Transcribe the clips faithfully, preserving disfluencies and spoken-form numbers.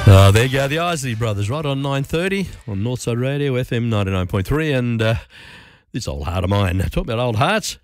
Uh, there you go, the Isley Brothers, right on nine thirty on Northside Radio, F M ninety-nine point three. And uh, this old heart of mine, talking about old hearts,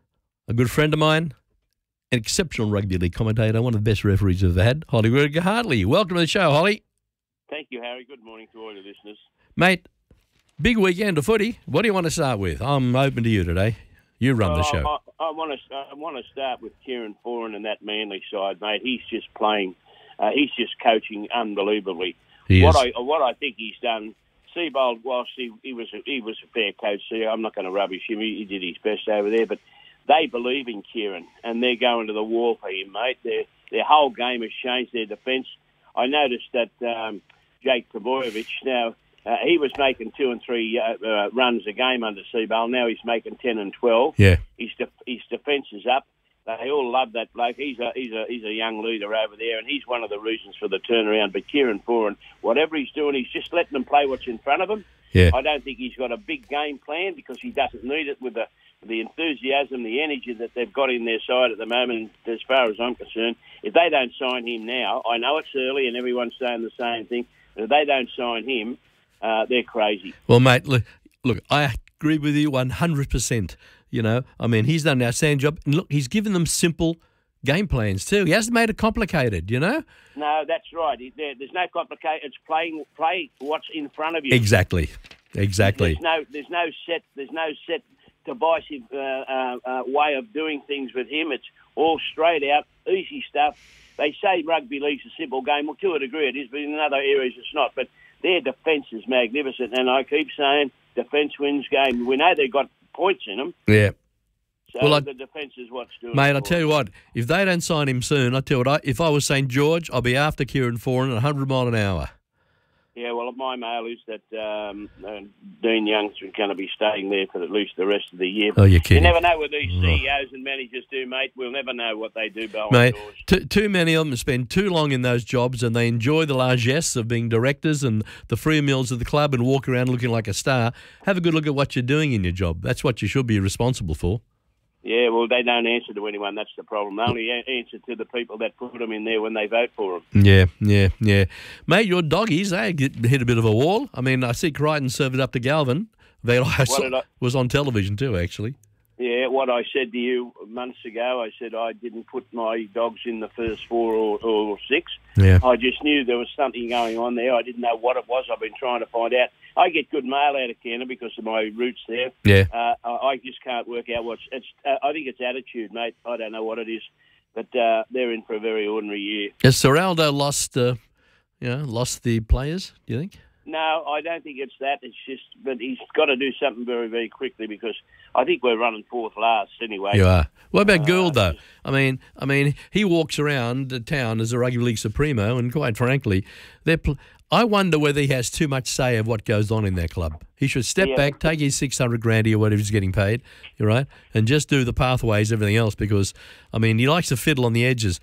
a good friend of mine, an exceptional rugby league commentator, one of the best referees I've ever had, Holly Hartley. Welcome to the show, Holly. Thank you, Harry. Good morning to all your listeners. Mate, big weekend of footy. What do you want to start with? I'm open to you today. You run well, the show. I, I, I want to I want to start with Kieran Foran and that Manly side, mate. He's just playing. Uh, he's just coaching unbelievably. He what is. I what I think he's done. Seabold, whilst he, he was a, he was a fair coach, so I'm not going to rubbish him. He, he did his best over there, but they believe in Kieran and they're going to the wall for him, mate. Their their whole game has changed. Their defence. I noticed that um, Jake Trbojevic now. Uh, he was making two and three uh, uh, runs a game under Seabold. Now he's making ten and twelve. Yeah. His def- his defence is up. They all love that bloke. He's a he's a he's a young leader over there, and he's one of the reasons for the turnaround. But Kieran Foran, whatever he's doing, he's just letting them play what's in front of him. Yeah. I don't think he's got a big game plan because he doesn't need it with the the enthusiasm, the energy that they've got in their side at the moment. As far as I'm concerned, if they don't sign him now, I know it's early and everyone's saying the same thing. But if they don't sign him, uh, they're crazy. Well, mate, look, look, I agree with you one hundred percent. You know, I mean, he's done an outstanding job. And look, he's given them simple game plans too. He hasn't made it complicated, you know? No, that's right. There, there's no complicated. It's playing, play what's in front of you. Exactly, exactly. There's no, there's no set, there's no set divisive uh, uh, uh, way of doing things with him. It's all straight out, easy stuff. They say rugby league's a simple game. Well, to a degree it is, but in other areas it's not. But their defence is magnificent, and I keep saying defence wins game. We know they've got points in them. Yeah. So well, I, the defence is what's doing mate, it. I tell you what, if they don't sign him soon, I tell you what, I, if I was Saint George, I'll be after Kieran Foran at one hundred mile an hour. Yeah, well, my mail is that um, uh, Dean Young's going to be staying there for at least the rest of the year. Oh, you're kidding. You never know what these C E Os and managers do, mate. We'll never know what they do behind mate, doors. T- too many of them spend too long in those jobs and they enjoy the largesse of being directors and the free meals of the club and walk around looking like a star. Have a good look at what you're doing in your job. That's what you should be responsible for. Yeah, well, they don't answer to anyone. That's the problem. They only answer to the people that put them in there when they vote for them. Yeah, yeah, yeah. Mate, your doggies, they get, hit a bit of a wall. I mean, I see Crichton serve it up to Galvin. They I saw, I, was on television too, actually. Yeah, what I said to you months ago, I said I didn't put my dogs in the first four or, or six. Yeah. I just knew there was something going on there. I didn't know what it was. I've been trying to find out. I get good mail out of Canada because of my roots there. Yeah. Uh, I I just can't work out what's. It's. Uh, I think it's attitude, mate. I don't know what it is, but uh, they're in for a very ordinary year. Has Serraldo lost, uh, you know, lost the players? Do you think? No, I don't think it's that. It's just, but he's got to do something very, very quickly because I think we're running fourth last anyway. You are. What about Uh, Gould though? I mean, I mean, he walks around the town as a rugby league supremo, and quite frankly, they're. Pl- I wonder whether he has too much say of what goes on in their club. He should step Yeah. back, take his six hundred grand or whatever he's getting paid, you're right, and just do the pathways, everything else. Because I mean, he likes to fiddle on the edges.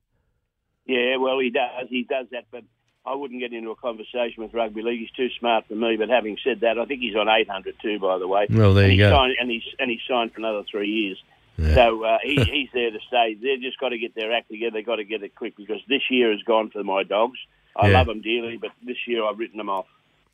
Yeah, well, he does. He does that, but I wouldn't get into a conversation with rugby league. He's too smart for me. But having said that, I think he's on eight hundred too, by the way. Well, there and you he's go. Signed, and he's and he's signed for another three years. Yeah. So uh, he, he's there to stay. They've just got to get their act together. They've got to get it quick because this year has gone for my dogs. I Yeah. love them dearly, but this year I've written them off.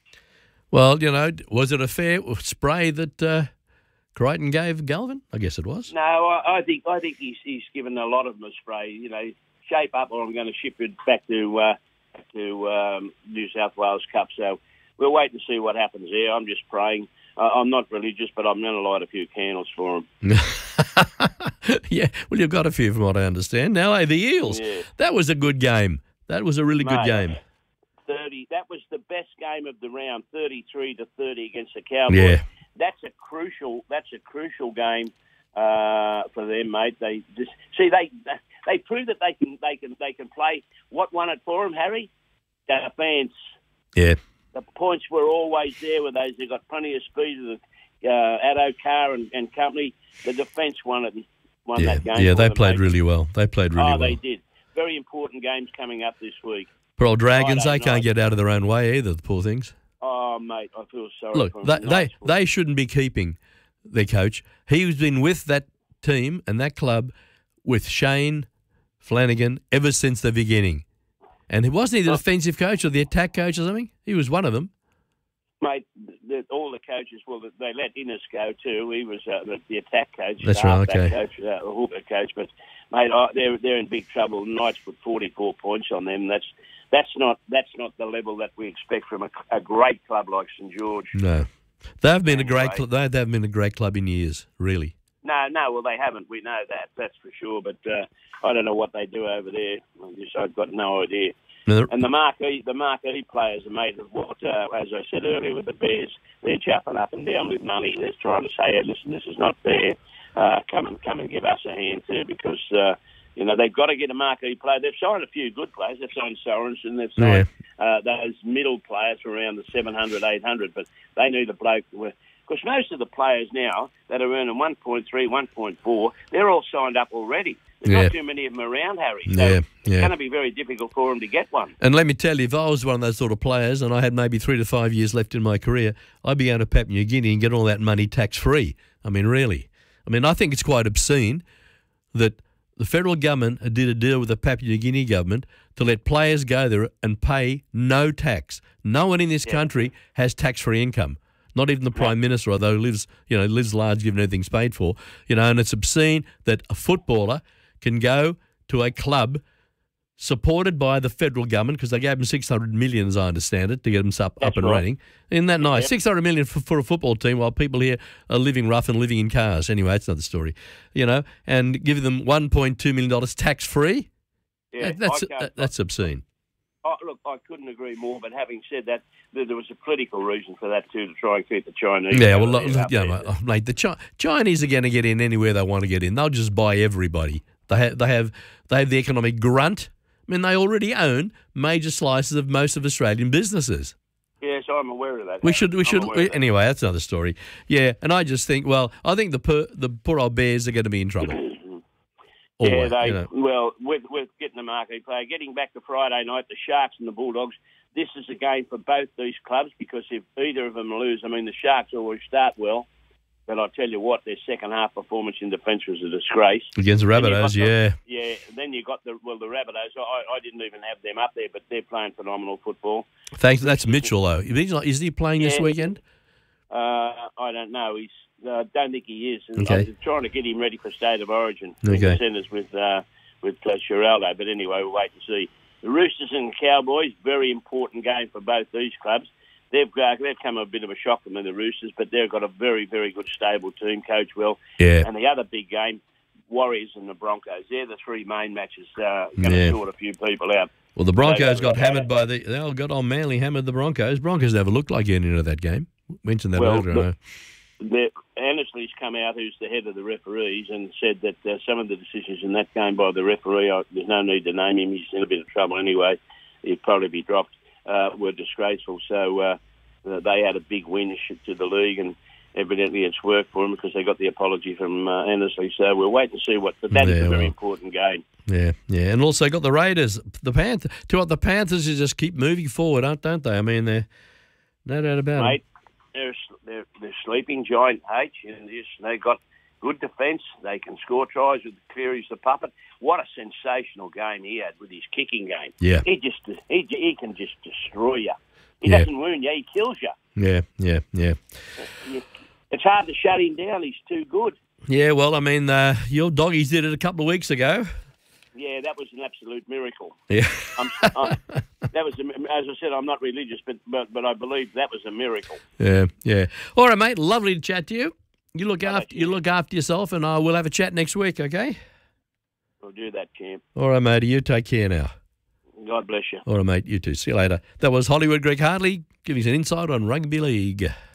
Well, you know, was it a fair spray that uh, Crichton gave Galvin? I guess it was. No, I, I think I think he's he's given a lot of them a spray. You know, shape up, or I'm going to ship it back to uh, to um, New South Wales Cup. So we'll wait and see what happens there. I'm just praying. Uh, I'm not religious, but I'm going to light a few candles for him. Yeah, well, you've got a few from what I understand. Now, hey, the Eels. Yeah. That was a good game. That was a really good Mate, game. Thirty. That was the best game of the round. Thirty-three to thirty against the Cowboys. Yeah. That's a crucial. That's a crucial game uh, for them, mate. They just see they they prove that they can they can they can play. What won it for them, Harry? Defence. Yeah. The points were always there with those. They got plenty of speed with the uh, Addo Carr and, and company. The defence won it. Won Yeah, that game. yeah, for they them, played mate. really well. They played really Oh, well. they did. Very important games coming up this week. Poor old Dragons, Friday they can't night. get out of their own way either, the poor things. Oh, mate, I feel sorry Look, for they, them. they, Nice. they shouldn't be keeping their coach. He's been with that team and that club with Shane Flanagan ever since the beginning. And he wasn't he the defensive coach or the attack coach or something? He was one of them. Mate, the, all the coaches, well, they let Innes go too. He was uh, the, the attack coach. That's right, okay. Coach, uh, the hooker coach. But, mate, I, they're, they're in big trouble. The Knights put forty-four points on them. That's that's not that's not the level that we expect from a, a great club like St George. No. They've been anyway. a great club. They haven't been a great club in years, really. No, no, well, they haven't. We know that, that's for sure. But uh, I don't know what they do over there. I just, I've got no idea. No, and the marquee, the marquee players are made of what, uh, as I said earlier with the Bears, they're jumping up and down with money. They're trying to say, hey, listen, this is not fair. Uh, come and come and give us a hand too, because uh, you know they've got to get a marquee player. They've signed a few good players. They've signed Sorensen. They've signed yeah. uh, those middle players for around the seven hundred, eight hundred, but they need a bloke. Because most of the players now that are earning one point three, one point four, they're all signed up already. There's yeah. not too many of them around, Harry. So yeah, it's yeah. going to be very difficult for them to get one. And let me tell you, if I was one of those sort of players and I had maybe three to five years left in my career, I'd be going to Papua New Guinea and get all that money tax-free. I mean, really. I mean, I think it's quite obscene that the federal government did a deal with the Papua New Guinea government to let players go there and pay no tax. No one in this yeah. country has tax-free income. Not even the Prime Minister, although lives, you know, lives large, given everything's paid for. You know, and it's obscene that a footballer can go to a club supported by the federal government, because they gave them six hundred million dollars, as I understand it, to get them up, up and right. running. Isn't that nice? Yeah. six hundred million dollars for, for a football team, while people here are living rough and living in cars. Anyway, that's another story. You know, and give them one point two million dollars tax-free? Yeah, that, that's that, that's obscene. Oh, look, I couldn't agree more, but having said that, there, there was a political reason for that too, to try and keep the Chinese. Yeah, well, look, yeah, mate, oh, mate, the Chi- Chinese are going to get in anywhere they want to get in. They'll just buy everybody. They have, they have, they have the economic grunt. I mean, they already own major slices of most of Australian businesses. Yes, I'm aware of that. We should, we I'm should. that. Anyway, that's another story. Yeah, and I just think, well, I think the per, the poor old Bears are going to be in trouble. Yeah, Always, they, you know. well, with, with getting a marquee player, getting back to Friday night, the Sharks and the Bulldogs, this is a game for both these clubs, because if either of them lose, I mean, the Sharks always start well, but I'll tell you what, their second half performance in defence was a disgrace. Against the Rabbitohs, the, yeah. Yeah, then you got the, well, the Rabbitohs, I, I didn't even have them up there, but they're playing phenomenal football. Thanks. That's Mitchell, though. Is he playing yeah. this weekend? Uh, I don't know. He's. I uh, don't think he is. And okay. I'm trying to get him ready for State of Origin. Okay. In the centres with uh, with uh, Geraldo. But anyway, we'll wait and see. The Roosters and the Cowboys, very important game for both these clubs. They've uh, they've come a bit of a shock from the Roosters, but they've got a very, very good stable team, coach well. Yeah. And the other big game, Warriors and the Broncos. They're the three main matches uh, going to yeah. sort a few people out. Well, the Broncos so, got uh, hammered by the... They all got on Manly, hammered the Broncos. Broncos never looked like getting into that game. Mentioned that well, earlier. The, the, Annesley's come out, who's the head of the referees, and said that uh, some of the decisions in that game by the referee, uh, there's no need to name him, he's in a bit of trouble anyway, he'd probably be dropped, uh, were disgraceful. So uh, they had a big win to the league, and evidently it's worked for them because they got the apology from uh, Annesley. So we'll wait and see what... But that yeah, is a very well. important game. Yeah, yeah. And also got the Raiders, the Panthers. To what the Panthers just keep moving forward, don't they? I mean, they're... No doubt about Mate, it. They're, they're, they're sleeping giant H, and they got good defence. They can score tries with Cleary's the puppet. What a sensational game he had with his kicking game. Yeah. He just he, he can just destroy you. He yeah. doesn't wound you, he kills you. Yeah, yeah, yeah. It's hard to shut him down. He's too good. Yeah, well, I mean, uh, your doggies did it a couple of weeks ago. Yeah, that was an absolute miracle. Yeah. I'm, I'm, that was, a, as I said, I'm not religious, but, but but I believe that was a miracle. Yeah, yeah. All right, mate. Lovely to chat to you. You look How after you? you look after yourself, and uh, we'll have a chat next week. Okay. We'll do that, champ. All right, mate. You take care now. God bless you. All right, mate. You too. See you later. That was Hollywood Greg Hartley giving us an insight on rugby league.